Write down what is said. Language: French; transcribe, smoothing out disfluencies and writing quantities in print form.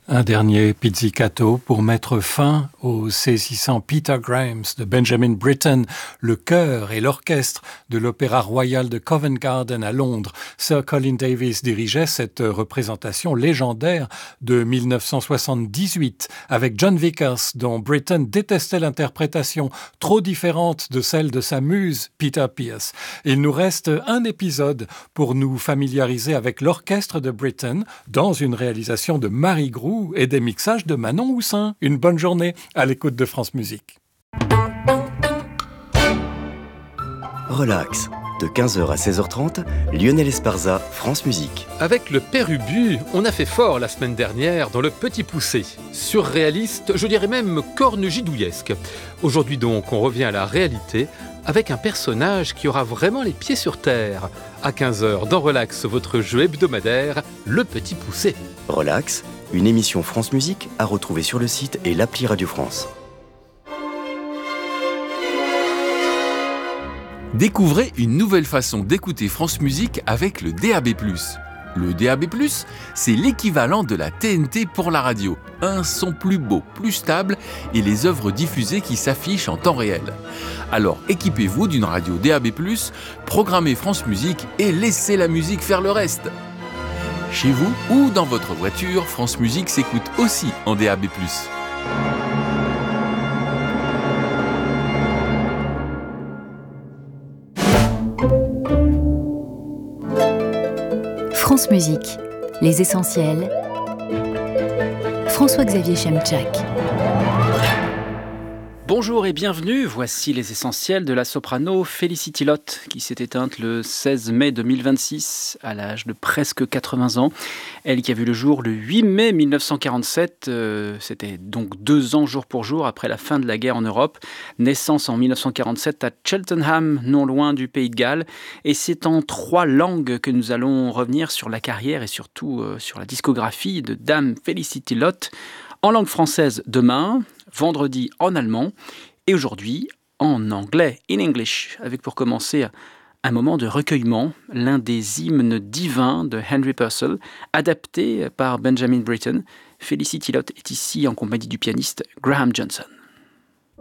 Un dernier pizzicato pour mettre fin au saisissant Peter Grimes de Benjamin Britten, le chœur et l'orchestre de l'Opéra Royal de Covent Garden à Londres. Sir Colin Davis dirigeait cette représentation légendaire de 1978 avec John Vickers, dont Britten détestait l'interprétation trop différente de celle de sa muse Peter Pears. Il nous reste un épisode pour nous familiariser avec l'orchestre de Britten dans une réalisation de Marie Groux et des mixages de Manon Houssin. Une bonne journée à l'écoute de France Musique. Relax, de 15h à 16h30, Lionel Esparza, France Musique. Avec le Père Ubu, on a fait fort la semaine dernière dans Le Petit Poucet. Surréaliste, je dirais même cornegidouillesque. Aujourd'hui donc, on revient à la réalité avec un personnage qui aura vraiment les pieds sur terre. À 15h, dans Relax, votre jeu hebdomadaire, Le Petit Poucet. Relax, une émission France Musique à retrouver sur le site et l'appli Radio France. Découvrez une nouvelle façon d'écouter France Musique avec le DAB+. Le DAB+, c'est l'équivalent de la TNT pour la radio. Un son plus beau, plus stable et les œuvres diffusées qui s'affichent en temps réel. Alors équipez-vous d'une radio DAB+, programmez France Musique et laissez la musique faire le reste. Chez vous ou dans votre voiture, France Musique s'écoute aussi en DAB+. France Musique, les essentiels. François-Xavier Chemchak. Bonjour et bienvenue, voici les essentiels de la soprano Felicity Lott qui s'est éteinte le 16 mai 2026 à l'âge de presque 80 ans. Elle qui a vu le jour le 8 mai 1947, c'était donc 2 ans jour pour jour après la fin de la guerre en Europe. Naissance en 1947 à Cheltenham, non loin du Pays de Galles. Et c'est en 3 langues que nous allons revenir sur la carrière et surtout sur la discographie de Dame Felicity Lott. En langue française demain, vendredi en allemand et aujourd'hui en anglais, in English, avec pour commencer un moment de recueillement, l'un des hymnes divins de Henry Purcell, adapté par Benjamin Britten. Felicity Lott est ici en compagnie du pianiste Graham Johnson.